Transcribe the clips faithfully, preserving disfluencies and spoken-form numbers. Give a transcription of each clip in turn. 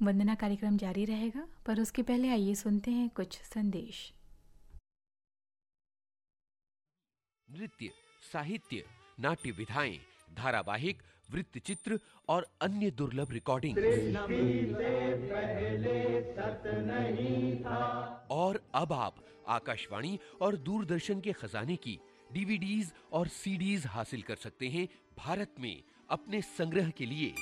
वंदना कार्यक्रम जारी रहेगा, पर उसके पहले आइए सुनते हैं कुछ संदेश। नृत्य, साहित्य, नाट्य विधाएं, धारावाहिक, वृत्तचित्र और अन्य दुर्लभ रिकॉर्डिंग और अब आप आकाशवाणी और दूरदर्शन के खजाने की डीवीडीज और सीडीज हासिल कर सकते हैं भारत में अपने संग्रह के लिए।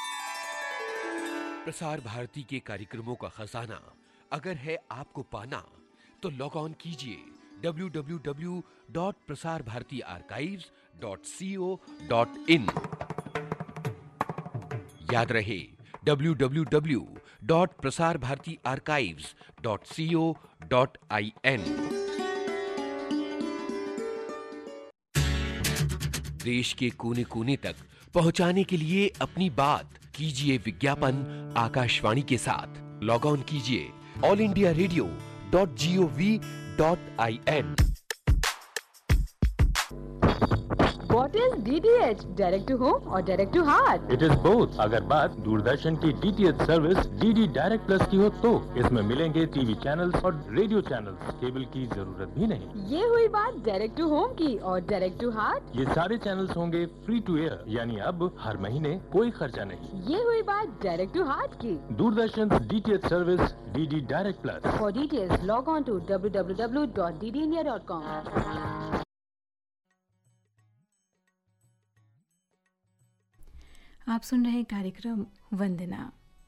प्रसार भारती के कार्यक्रमों का खजाना अगर है आपको पाना, तो लॉग ऑन कीजिए W W W dot Prasar Bharati archives dot C O dot in. याद रहे W W W dot Prasar Bharati archives dot C O dot I N. देश के कोने कोने तक पहुंचाने के लिए अपनी बात कीजिए विज्ञापन आकाशवाणी के साथ। लॉग ऑन कीजिए all India radio dot G O V dot I N. What is D T H? Direct to home or direct to heart? It is both. अगर बात दूरदर्शन की D T H service D D Direct Plus की हो तो इसमें मिलेंगे TV channels और radio channels. Cable की जरूरत भी नहीं। ये हुई बात डायरेक्ट टू होम की। और डायरेक्ट टू हार्ट? ये सारे चैनल्स होंगे फ्री टू एयर, यानी अब हर महीने कोई खर्चा नहीं। ये हुई बात डायरेक्ट टू हार्ट की। Doordarshan D T H service D D Direct Plus। For details log on to w w w dot d d india dot com। आप सुन रहे कार्यक्रम वंदना।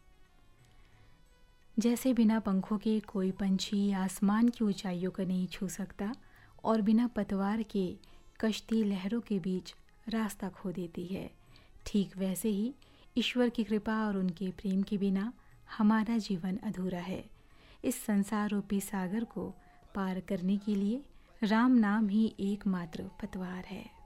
जैसे बिना पंखों के कोई पंछी आसमान की ऊंचाइयों को नहीं छू सकता और बिना पतवार के कश्ती लहरों के बीच रास्ता खो देती है, ठीक वैसे ही ईश्वर की कृपा और उनके प्रेम के बिना हमारा जीवन अधूरा है। इस संसार रूपी सागर को पार करने के लिए राम नाम ही एकमात्र पतवार है।